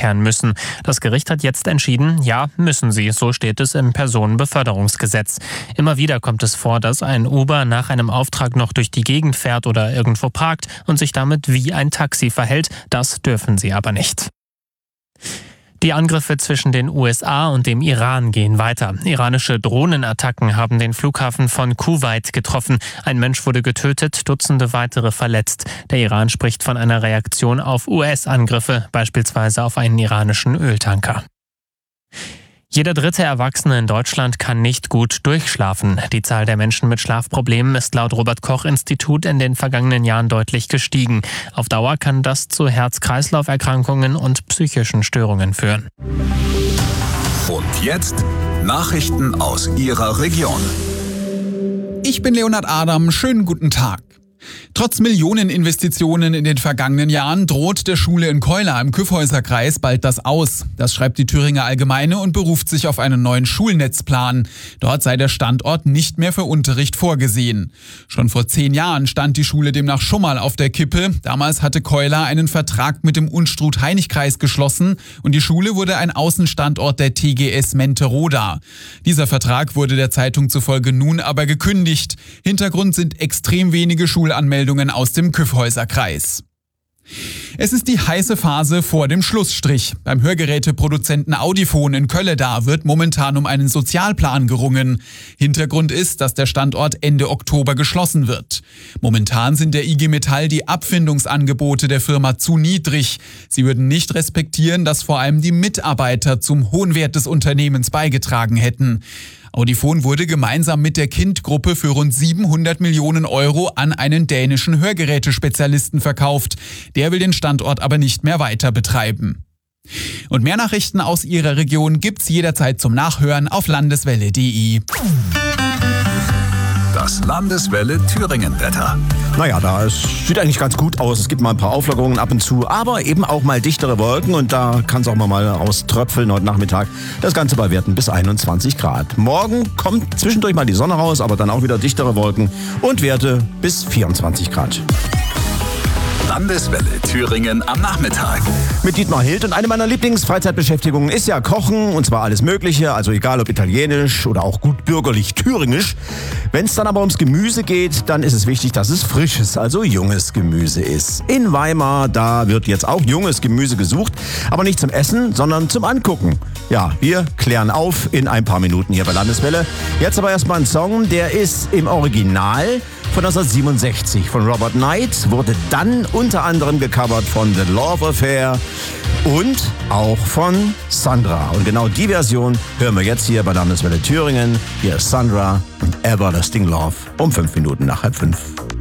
zurückkehren müssen. Das Gericht hat jetzt entschieden, ja, müssen sie. So steht es im Personenbeförderungsgesetz. Immer wieder kommt es vor, dass ein Uber nach einem Auftrag noch durch die Gegend fährt oder irgendwo parkt und sich damit wie ein Taxi verhält. Das dürfen sie aber nicht. Die Angriffe zwischen den USA und dem Iran gehen weiter. Iranische Drohnenattacken haben den Flughafen von Kuwait getroffen. Ein Mensch wurde getötet, Dutzende weitere verletzt. Der Iran spricht von einer Reaktion auf US-Angriffe, beispielsweise auf einen iranischen Öltanker. Jeder dritte Erwachsene in Deutschland kann nicht gut durchschlafen. Die Zahl der Menschen mit Schlafproblemen ist laut Robert-Koch-Institut in den vergangenen Jahren deutlich gestiegen. Auf Dauer kann das zu Herz-Kreislauf-Erkrankungen und psychischen Störungen führen. Und jetzt Nachrichten aus Ihrer Region. Ich bin Leonhard Adam, schönen guten Tag. Trotz Millioneninvestitionen in den vergangenen Jahren droht der Schule in Keula im Kyffhäuser-Kreis bald das Aus. Das schreibt die Thüringer Allgemeine und beruft sich auf einen neuen Schulnetzplan. Dort sei der Standort nicht mehr für Unterricht vorgesehen. Schon vor 10 Jahren stand die Schule demnach schon mal auf der Kippe. Damals hatte Keula einen Vertrag mit dem Unstrut-Hainich-Kreis geschlossen und die Schule wurde ein Außenstandort der TGS Menteroda. Dieser Vertrag wurde der Zeitung zufolge nun aber gekündigt. Hintergrund sind extrem wenige Schulanmeldungen aus dem Kyffhäuser-Kreis. Es ist die heiße Phase vor dem Schlussstrich. Beim Hörgeräteproduzenten Audifon in Kölleda wird momentan um einen Sozialplan gerungen. Hintergrund ist, dass der Standort Ende Oktober geschlossen wird. Momentan sind der IG Metall die Abfindungsangebote der Firma zu niedrig. Sie würden nicht respektieren, dass vor allem die Mitarbeiter zum hohen Wert des Unternehmens beigetragen hätten. Audifon wurde gemeinsam mit der Kind-Gruppe für rund 700 Millionen Euro an einen dänischen Hörgerätespezialisten verkauft. Der will den Standort aber nicht mehr weiter betreiben. Und mehr Nachrichten aus Ihrer Region gibt's jederzeit zum Nachhören auf landeswelle.de. Das Landeswelle Thüringen-Wetter. Naja, sieht eigentlich ganz gut aus. Es gibt mal ein paar Auflockerungen ab und zu, aber eben auch mal dichtere Wolken und da kann es auch mal rauströpfeln heute Nachmittag. Das Ganze bei Werten bis 21 Grad. Morgen kommt zwischendurch mal die Sonne raus, aber dann auch wieder dichtere Wolken und Werte bis 24 Grad. Landeswelle Thüringen am Nachmittag. Mit Dietmar Hild und eine meiner Lieblingsfreizeitbeschäftigungen ist ja Kochen und zwar alles Mögliche, also egal ob italienisch oder auch gut bürgerlich thüringisch. Wenn es dann aber ums Gemüse geht, dann ist es wichtig, dass es frisches, also junges Gemüse ist. In Weimar, da wird jetzt auch junges Gemüse gesucht, aber nicht zum Essen, sondern zum Angucken. Ja, wir klären auf in ein paar Minuten hier bei Landeswelle. Jetzt aber erstmal ein Song, der ist im Original von 1967 von Robert Knight, wurde dann unter anderem gecovert von The Love Affair und auch von Sandra. Und genau die Version hören wir jetzt hier bei Landeswelle Thüringen. Hier ist Sandra und Everlasting Love um 5 Minuten nach 4:30.